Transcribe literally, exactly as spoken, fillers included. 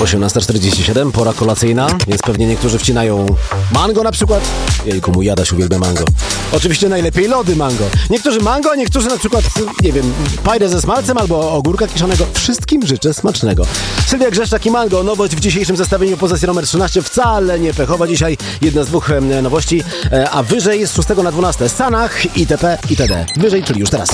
osiemnasta czterdzieści siedem, pora kolacyjna, więc pewnie niektórzy wcinają mango na przykład. Jejku, mój Jadaś uwielbia mango. Oczywiście najlepiej lody mango. Niektórzy mango, a niektórzy na przykład, nie wiem, pajdę ze smalcem albo ogórka kiszonego. Wszystkim życzę smacznego. Sylwia Grzeszczak i mango, nowość w dzisiejszym zestawieniu pozycji numer trzynaście. Wcale nie pechowa dzisiaj, jedna z dwóch nowości, a wyżej z szóstego na dwunaste. Sanach, itp., itd. Wyżej, czyli już teraz.